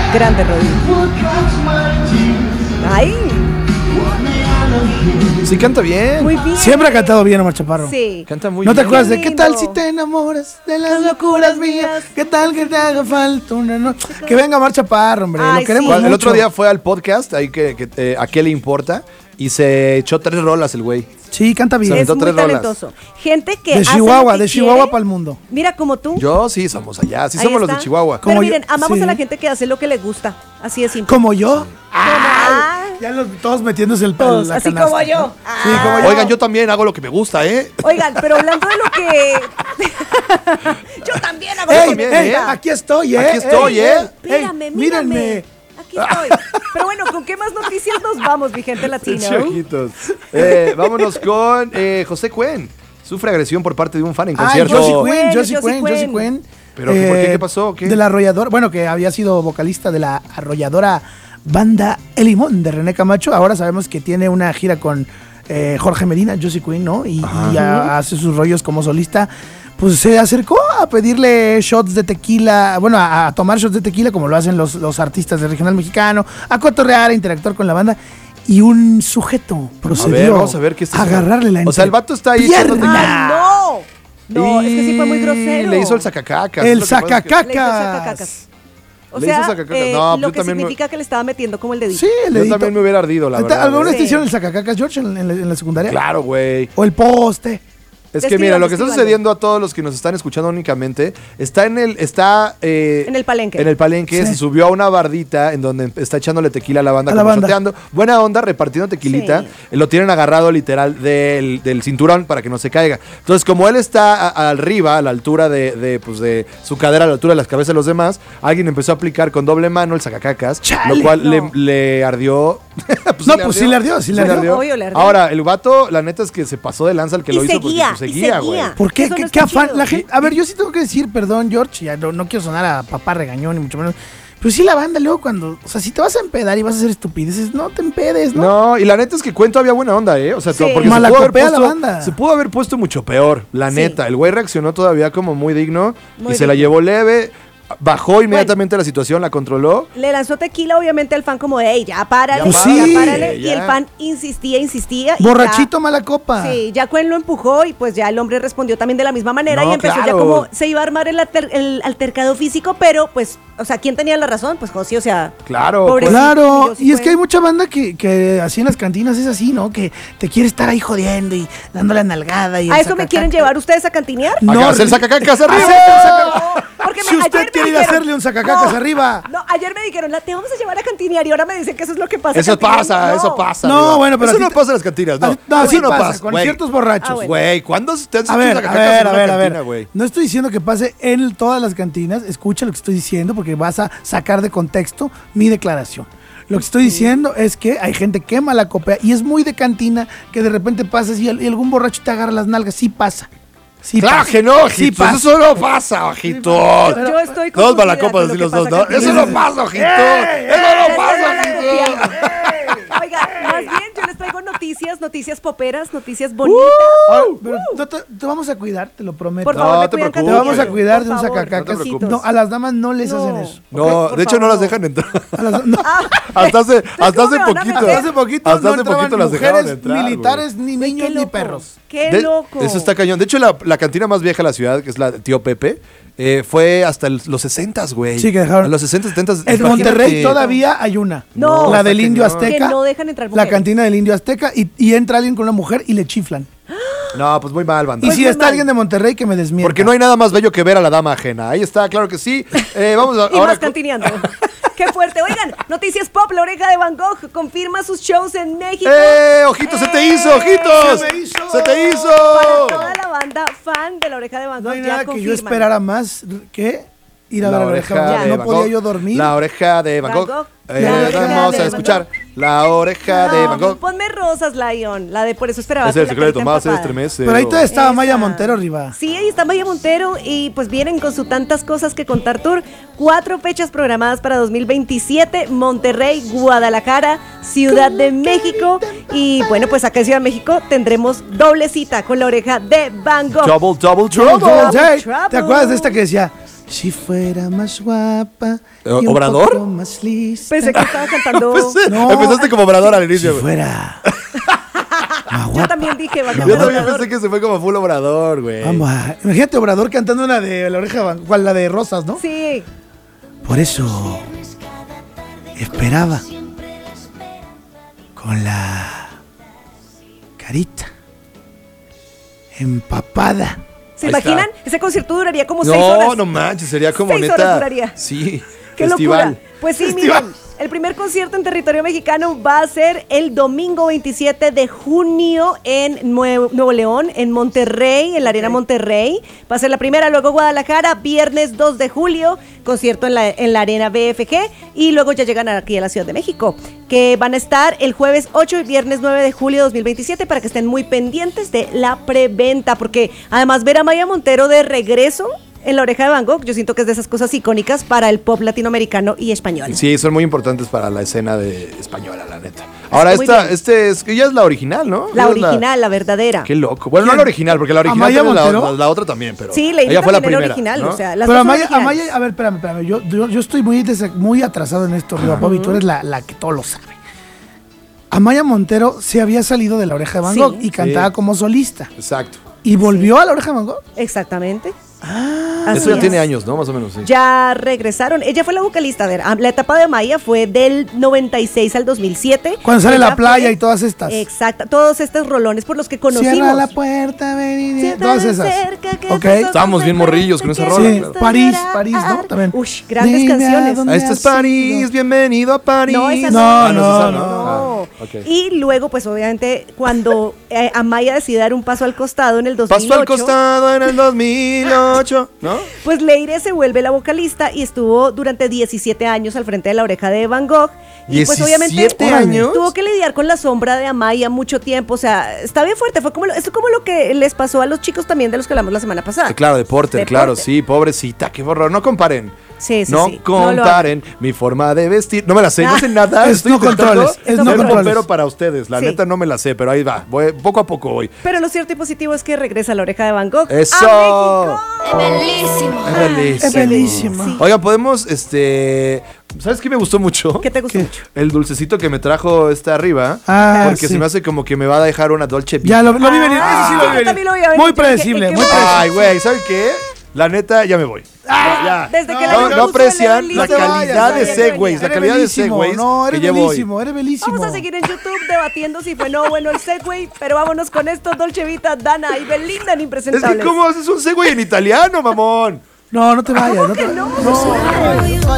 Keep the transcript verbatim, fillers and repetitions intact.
Grande, Rodrigo. ¡Ay! Sí, canta bien. Muy bien. Siempre ha cantado bien Omar Chaparro. Sí. Canta muy ¿No te bien. acuerdas Qué de qué lindo. tal si te enamoras de las locuras mías? ¿Qué tal que te haga falta una noche? Que venga Omar Chaparro, hombre. Ay, lo queremos sí. mucho. El otro día fue al podcast, ahí que, que eh, ¿a qué le importa? Y se echó tres rolas el güey. Sí, canta bien. Se Es aventó muy tres rolas. talentoso. Gente que De hace Chihuahua, lo que de Chihuahua quiere. para el mundo. Mira, como tú. Yo sí somos allá, sí Ahí somos los está. de Chihuahua. Pero Como miren, yo- amamos sí. a la gente que hace lo que le gusta. Así de simple. Como yo. Ah, Ya los, todos metiéndose el todos, la así canasta, como yo. ¿no? Ah. Sí, como yo. Oigan, yo también hago lo que me gusta, ¿eh? Oigan, pero hablando de lo que... yo también hago Ey, lo que me ey, gusta. aquí estoy, ¿eh? Aquí estoy, Ey, ¿eh? ey, Espérame, ey, mírame. mírenme. Aquí estoy. Pero bueno, ¿con qué más noticias nos vamos, mi gente latina? Pinche ojitos. Eh, vámonos con eh, José Cuen. Sufre agresión por parte de un fan en Ay, concierto. Josie Josie Quinn, Quinn, Josie Josie Quinn, Josie Quinn. Quinn. ¿Pero qué, por qué? ¿Qué pasó? ¿Qué? De la arrolladora, bueno, que había sido vocalista de la arrolladora banda El Limón de René Camacho. Ahora sabemos que tiene una gira con eh, Jorge Medina, Josie Quinn, ¿no? Y, y a- hace sus rollos como solista. Pues se acercó a pedirle shots de tequila, bueno, a, a tomar shots de tequila como lo hacen los, los artistas del regional mexicano, a cotorrear, a interactuar con la banda. Y un sujeto procedió A ver, vamos a ver qué está a haciendo. agarrarle la O sea, el vato está ahí entrepierna. echándote- ¡Ay, no! No, es que sí fue muy grosero. Le hizo el sacacacas. El Es lo que pasa es que- sacacacas. Le hizo sacacacas. O Le hizo sea, sacacacas. eh, No, lo yo que también me- significa que le estaba metiendo como el dedito. Sí, el Yo dedito. también me hubiera ardido, la ¿Ahorita- verdad. ¿Alguna vez ¿eh? te Sí. hicieron el sacacacas, George, en, en la, en la secundaria? Claro, güey. O el poste. Es que Descríbalo, mira, lo que está descríbalo. sucediendo a todos los que nos están escuchando únicamente, está en el, está eh, En el palenque. En el palenque, Sí. se subió a una bardita en donde está echándole tequila a la banda, A la como banda. shoteando. Buena onda, repartiendo tequilita. Sí. Eh, Lo tienen agarrado literal del, del cinturón para que no se caiga. Entonces, como él está a- arriba, a la altura de, de, pues, de su cadera, a la altura de las cabezas de los demás, alguien empezó a aplicar con doble mano el sacacacas, Chale. lo cual No. le, le ardió. Pues No, pues sí le ardió, sí le ardió. Obvio, le ardió. Ahora, el vato, la neta es que se pasó de lanza el que Y lo hizo seguía, porque pues, y seguía, güey. seguía. ¿Por qué? Eso ¿Qué, no qué está afán? chido. La gente, a ver, yo sí tengo que decir, perdón, George, ya no, no quiero sonar a papá regañón ni mucho menos. Pero sí la banda luego cuando, o sea, si te vas a empedar y vas a hacer estupideces, no te empedes, ¿no? No, y la neta es que Cuento había buena onda, ¿eh? O sea, Sí. porque se pudo, haber Malacopea la puesto, banda. se pudo haber puesto mucho peor, la Sí. neta. El güey reaccionó todavía como muy digno Muy y se la digno. llevó leve, bajó inmediatamente la situación, la controló. Le lanzó tequila, obviamente, al fan como de, hey, ya párale, Ya ya, párale, párale. Y ya. el fan insistía, insistía. y Borrachito ya- mala copa. Sí, ya Cuen lo empujó y pues ya el hombre respondió también de la misma manera No, y empezó ya claro. como se iba a armar el, alter- el altercado físico, pero pues, o sea, ¿quién tenía la razón? Pues José, o sea, Claro, pobrecito, Claro, yo sí y es fue- que hay mucha banda que, que así en las cantinas es así, ¿no? Que te quiere estar ahí jodiendo y dándole nalgada y ¿A el eso me sacacaca. quieren llevar ustedes a cantinear? No, Acá hacer sacacacas arriba. Hacer el sacacaca. Porque Si me- usted ayer me quiere ir a dijeron- hacerle un sacacacas arriba. No, ayer me dijeron, la te vamos a llevar a cantinear y ahora me dicen que eso es lo que pasa. Eso cantineando. pasa, No. eso pasa. No, amigo. bueno, pero Eso a ti no te- pasa en las cantinas, no. Ah, no, Eso sí no pasa, con güey. ciertos borrachos. Ah, bueno. Güey, ¿cuándo se te han A ver, a sacacacas ver, en a una ver, a cantina, ver. güey? No estoy diciendo que pase en todas las cantinas. Escucha lo que estoy diciendo porque vas a sacar de contexto mi declaración. Lo que estoy diciendo es que hay gente que malacopea y es muy de cantina que de repente pasas y, al- y algún borracho te agarra las nalgas. Sí pasa. Sí Claro pasa. que no, Sí ojitos. pasa. Eso no pasa, ojitos. Yo estoy Todos confundida malacopas con así lo los que dos, pasa ¿no? cantineando. Eso no pasa, ojitos. ¡Ey! Eso no Ya pasa, estoy ojitos. malacopeando. Oiga, más bien yo les traigo noticias, noticias poperas, noticias bonitas. Ah, pero no te, te vamos a cuidar, te lo prometo. Por No, favor, me te cuidan preocupes. Te vamos a cantineando, cuidar por de un favor. sacacacas. No te preocupes. No, a las damas no les No. hacen eso. No, por de hecho no favor. las dejan entrar. A las- no. Hasta hace, hasta ¿cómo hace me van a poquito. meter? Hasta hace poquito Hasta no hace entraban poquito las dejaron mujeres, entrar, militares, ni Güey, niños, qué ni loco, perros. Qué De- loco. Eso está cañón. De hecho, la, la cantina más vieja de la ciudad, que es la de Tío Pepe, eh, fue hasta el- los sesentas, güey. Sí, que dejaron- En los sesenta, setenta. En Monterrey todavía hay una. No. La del está Indio cañón. Azteca. Que no dejan entrar La mujeres. cantina del Indio Azteca y, y entra alguien con una mujer y le chiflan. No, pues muy mal, banda. Y Pues si muy está mal. alguien de Monterrey que me desmienta. Porque no hay nada más bello que ver a la dama ajena. Ahí está, claro que sí. Eh, vamos a, Y ahora. más cantineando. Qué fuerte. Oigan, noticias pop, La Oreja de Van Gogh confirma sus shows en México. ¡Eh! ¡Ojitos, se te hizo, ojitos! ¡Se me hizo! ¡Se te hizo! Para toda la banda fan de La Oreja de Van No Gogh hay ya nada que yo confirman. esperara más que ir a ver a la oreja. de Van Gogh. de No Van podía Gogh. yo dormir. La oreja de Van Van Gogh. Gogh. Eh, La oreja vamos de a Van escuchar. La oreja de No, Van Gogh. ponme rosas, Lion. La de Por eso esperaba. Es el con la secreto carita más empapada. estremece. Pero ahí todavía estaba Esa. Maya Montero arriba. Sí, ahí está Maya Montero y pues vienen con su tantas cosas que contar tour. Cuatro fechas programadas para dos mil veintisiete, Monterrey, Guadalajara, Ciudad de México y bueno, pues acá en Ciudad de México tendremos doble cita con La Oreja de Van Gogh. Double, double, Trouble, trouble. hey, Trouble. ¿te acuerdas de esta que decía? Si fuera más guapa. y un ¿Obrador? poco más lista. Pensé que estaba cantando. Empecé- No. Empezaste como Obrador al Si inicio. güey. fuera. más Yo guapa. también dije, va a Yo cantar también Obrador. pensé que se fue como full Obrador, güey. Vamos a. Imagínate Obrador cantando una de la oreja, Van- ¿cuál? La de Rosas, ¿no? Sí. Por eso esperaba con la carita empapada. ¿Se Ahí imaginan? está. Ese concierto duraría como seis horas. No, no manches, sería como Seis neta. horas duraría. Sí, ¡Qué festival. locura! Pues sí, Festival. miren, el primer concierto en territorio mexicano va a ser el domingo veintisiete de junio en Nue- Nuevo León, en Monterrey, en la Arena Monterrey. Va a ser la primera, luego Guadalajara, viernes dos de julio, concierto en la, en la Arena B F G, y luego ya llegan aquí a la Ciudad de México, que van a estar el jueves ocho y viernes nueve de julio de dos mil veintisiete, para que estén muy pendientes de la preventa, porque además ver a Maya Montero de regreso en La Oreja de Van Gogh, yo siento que es de esas cosas icónicas para el pop latinoamericano y español. Sí, son muy importantes para la escena de española, la neta. Ahora, Muy esta, bien. este es, ella es la original, ¿no? La Ella es original, la, verdadera. Qué loco. Bueno, no ¿Quién? la original, porque la original ¿Amaya también la, Montero? la- la otra también, pero Sí, Lady ella fue la también era primera. original, ¿no? o sea, las Pero dos son Amaya, originales. Amaya, a ver, espérame, espérame. Yo, yo, yo estoy muy, des- muy atrasado en esto, Riva Bobby. Tú eres la, la que todo lo sabe. Amaya Montero se había salido de La Oreja de Van Sí. Gogh y cantaba Sí. como solista. Exacto. ¿Y volvió a La Oreja de Van Gogh? Exactamente. Ah, Así Eso ya es. tiene años, ¿no? Más o menos, sí. Ya regresaron. Ella fue la vocalista. A ver, ah, la etapa de Maya fue del noventa y seis al dos mil siete. Cuando sale Ella La Playa fue- y todas estas. Exacto. Todos estos rolones por los que conocimos. Cierra la puerta, ven y- Cierra todas de esas. cerca que Ok. tus ojos Estábamos bien me morrillos con esa cuentan rola, que claro. estoy París, llorar. París, ¿no? También. Ush, grandes Dime a canciones. dónde Ah, este es has ido. París, bienvenido a París. No, esa No, no, no, esa no. no. Ah, ok. Y luego, pues obviamente, cuando eh, Amaya decide dar un paso al costado en el dos mil ocho. Pasó al costado en el dos mil ocho, ¿no? Pues Leire se vuelve la vocalista y estuvo durante diecisiete años al frente de La Oreja de Van Gogh. Y pues obviamente ¿diecisiete años? tuvo que lidiar con la sombra de Amaya mucho tiempo. O sea, está bien fuerte. Fue como lo, esto es como lo que les pasó a los chicos también de los que hablamos la semana pasada. Sí, claro, de Porter, De claro, Porter. sí, pobrecita, qué horror. No comparen. Sí, sí, no sí. No lo comparen mi forma de vestir. No me la sé, no Ah. sé nada. Es Estoy no intentando controles, es no ser controles. popero para ustedes. La Sí. neta no me la sé, pero ahí va. Voy, poco a poco voy. Pero lo cierto y positivo es que regresa La Oreja de Van Gogh ¡Eso! a México. Bellísimo. Es bellísimo. Es bellísimo. Sí. Oiga, podemos, este... ¿Sabes qué me gustó mucho? ¿Qué te gustó ¿Qué? mucho? El dulcecito que me trajo esta arriba. Ah, porque sí. se me hace como que me va a dejar una Dolce Vita. Ya lo, lo vi venir. Ah, Ese sí lo yo vi venir. también lo vi venir. Muy Yo dije, predecible, ¿en qué muy momento? predecible. Ay, güey, ¿saben qué? La neta, ya me voy. Ah, ya. desde que no, le no, puso no el aprecian Evelyn, la no te calidad vayas, de ya, ya, segways, la Eres calidad de bellísimo. segways No, eres que llevo hoy. bellísimo, eres bellísimo. Vamos a seguir en YouTube debatiendo si fue no bueno el Segway, pero vámonos con esto, Dolce Vita, Dana y Belinda en Es Impresentables. que, ¿cómo haces un segway en italiano, mamón? No, no te vayas. No te que no? no.